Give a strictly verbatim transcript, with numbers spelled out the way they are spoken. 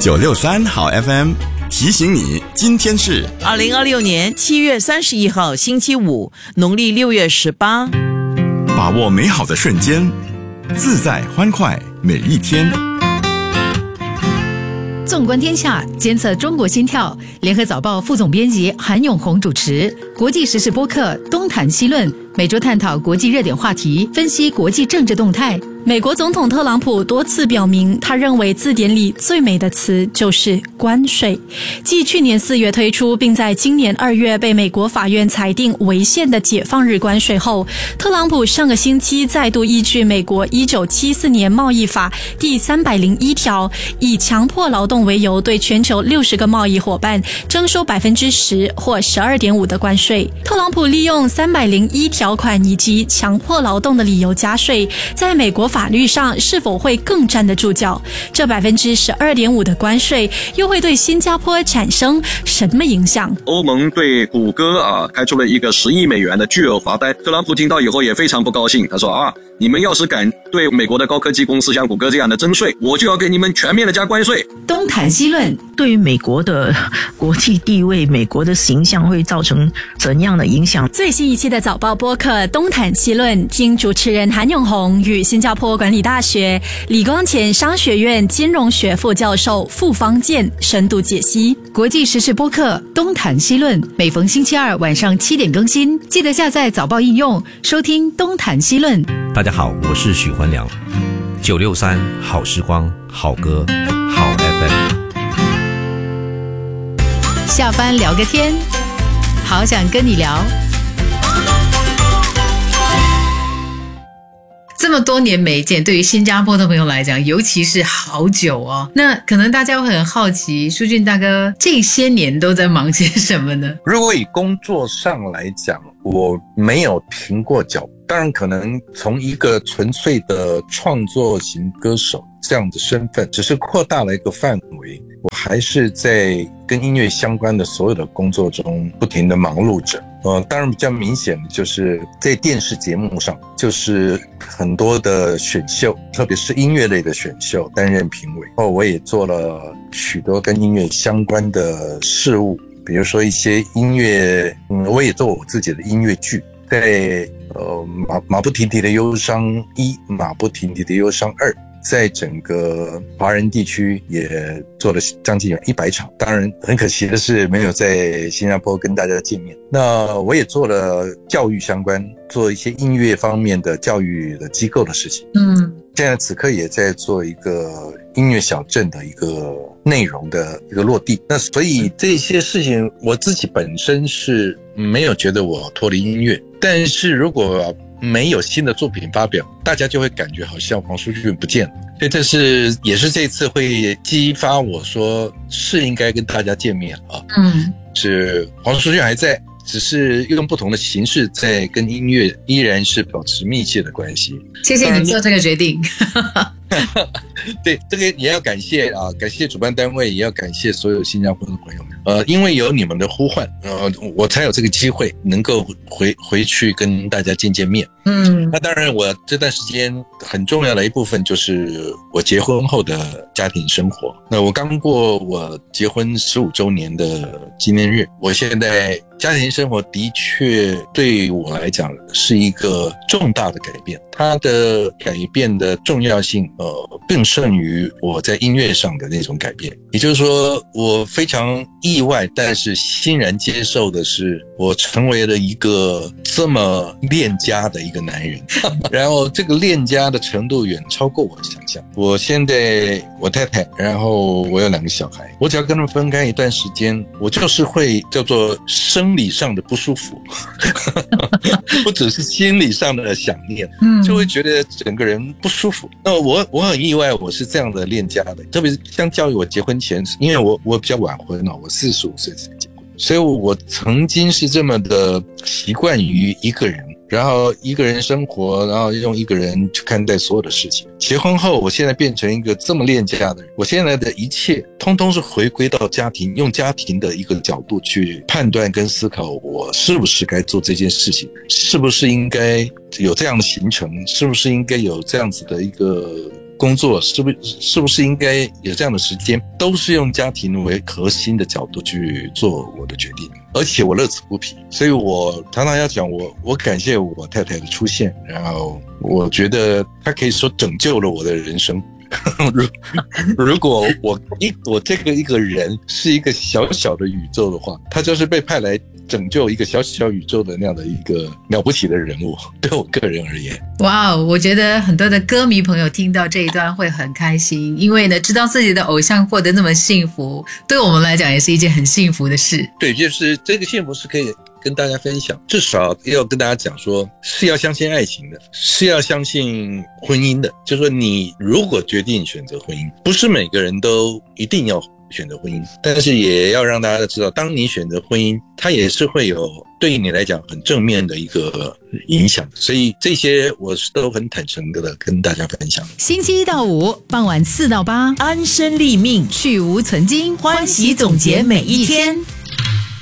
九六三好 F M 提醒你，今天是二零二六年七月三十一号星期五，农历六月十八。 把握美好的瞬间，自在欢快每一天。 纵观天下，监测中国心跳。联合早报副总编辑韩永红主持。国际时事播客东谈西论，每周探讨国际热点话题，分析国际政治动态。 美国总统特朗普多次表明，他认为字典里最美的词就是关税。继去年四月推出，并在今年二月被美国法院裁定违宪的解放日关税后，特朗普上个星期再度依据美国一九七四年贸易法第三百零一条，以强迫劳动为由，对全球六十个贸易伙伴征收百分之十或十二点五的关税。特朗普利用三百零一条款以及强迫劳动的理由加税，在美国法律上是否会更站得住脚？这百分之十二点五的关税又会对新加坡产生什么影响？ 欧盟对谷歌啊开出了一个十亿美元的巨额罚单，特朗普听到以后也非常不高兴，他说啊，你们要是敢对美国的高科技公司像谷歌这样的征税，我就要给你们全面的加关税。 东谈西论， 对于美国的国际地位、美国的形象会造成怎样的影响？ 最新一期的早报播客东谈西论，经主持人韩永红与新加坡管理大学李光前商学院金融学副教授傅方健深度解析。 国际时事播客东谈西论，每逢星期二晚上七点更新，记得下载早报应用收听东谈西论。 大家好，我是许环良，九六三好时光，好歌，好 F M。 下班聊个天，好想跟你聊。这么多年没见，对于新加坡的朋友来讲，尤其是好久哦。那可能大家会很好奇，舒俊大哥这些年都在忙些什么呢？ 如果以工作上来讲，我没有停过脚。当然可能从一个纯粹的创作型歌手这样的身份，只是扩大了一个范围，我还是在跟音乐相关的所有的工作中不停的忙碌着。呃，当然比较明显的就是在电视节目上，就是很多的选秀，特别是音乐类的选秀担任评委。哦，我也做了许多跟音乐相关的事务，比如说一些音乐，嗯，我也做我自己的音乐剧，在呃马马不停蹄的忧伤一、马不停蹄的忧伤二，在整个华人地区也做了将近有一百场。当然很可惜的是没有在新加坡跟大家见面。那我也做了教育相关，做一些音乐方面的教育的机构的事情。嗯，现在此刻也在做一个音乐小镇的一个内容的一个落地。那所以这些事情我自己本身是没有觉得我脱离音乐，但是如果没有新的作品发表，大家就会感觉好像黄舒骏不见了。所以这是也是这次会激发我说是应该跟大家见面啊。嗯，是黄舒骏还在，只是用不同的形式在跟音乐依然是保持密切的关系。 谢谢你做这个决定。 对，这个也要感谢啊，感谢主办单位，也要感谢所有新加坡的朋友们。呃，因为有你们的呼唤，呃，我才有这个机会能够回回去跟大家见见面。嗯，那当然，我这段时间很重要的一部分就是我结婚后的家庭生活。那我刚过我结婚十五周年的纪念日，我现在家庭生活的确对我来讲是一个重大的改变，它的改变的重要性呃更胜于我在音乐上的那种改变。也就是说，我非常意外但是欣然接受的是，我成为了一个这么恋家的一个男人。然后这个恋家的程度远超过我的想象。我现在我太太，然后我有两个小孩，我只要跟他们分开一段时间，我就是会叫做生理上的不舒服。不只是心理上的想念，就会觉得整个人不舒服。那我我很意外我是这样的恋家的，特别是相较于我结婚前，因为我我比较晚婚了，我四十五岁才结婚，所以我曾经是这么的习惯于一个人，然后一个人生活，然后用一个人去看待所有的事情。结婚后，我现在变成一个这么恋家的人，我现在的一切通通是回归到家庭，用家庭的一个角度去判断跟思考，我是不是该做这件事情，是不是应该有这样的行程，是不是应该有这样子的一个工作是不是是不是应该有这样的时间，都是用家庭为核心的角度去做我的决定，而且我乐此不疲。所以我常常要讲，我我感谢我太太的出现，然后我觉得她可以说拯救了我的人生。如如果我一我这个一个人是一个小小的宇宙的话，他就是被派来拯救一个小小宇宙的那样的一个了不起的人物，对我个人而言。 哇，我觉得很多的歌迷朋友听到这一段会很开心，因为呢，知道自己的偶像过得那么幸福，对我们来讲也是一件很幸福的事。 对，就是这个幸福是可以跟大家分享，至少要跟大家讲说，是要相信爱情的，是要相信婚姻的。就是说，你如果决定选择婚姻，不是每个人都一定要选择婚姻，但是也要让大家知道，当你选择婚姻，它也是会有对你来讲很正面的一个影响，所以这些我是都很坦诚的跟大家分享。 星期一到五傍晚四到八， 安身立命， 去无存菁， 欢喜总结每一天。